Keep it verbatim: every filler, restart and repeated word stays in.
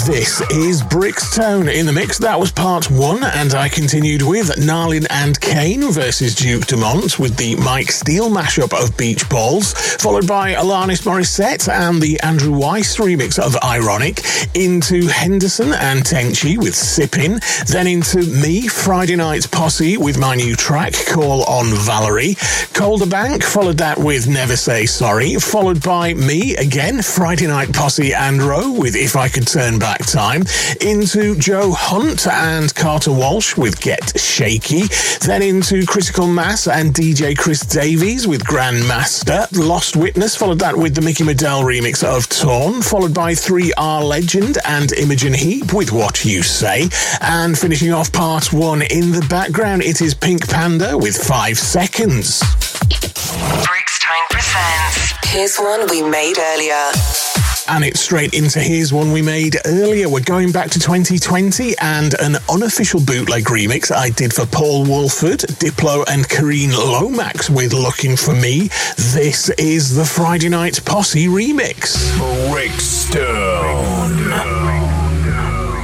This is Brixtone in the mix. That was part one, and I continued with Narlin and Kane versus Duke Dumont with the Mike Steele mashup of Beach Balls, followed by Alanis Morissette and the Andrew Weiss remix of Ironic, into Henderson and Tenchi with Sippin', then into me, Friday Night's Posse, with my new track, Call on Valerie. Calder Bank followed that with Never Say Sorry, followed by me again, Friday Night Posse and Row with If I Could Turn Back Time, into Joe Hunt and Carter Walsh with Get Shaky, then into Critical Mass and D J Chris Davies with Grandmaster. Lost Witness followed that with the Mickey Medell remix of Torn, followed by three R Legend and Imogen Heap with What You Say, and finishing off part one in the background, it is Pink Panda with Five Seconds. Brixtone presents Here's One We Made Earlier. And it's straight into Here's One We Made Earlier. We're going back to twenty twenty and an unofficial bootleg remix I did for Paul Woolford, Diplo and Kareen Lomax with Looking For Me. This is the Friday Night Posse remix. Brixtone.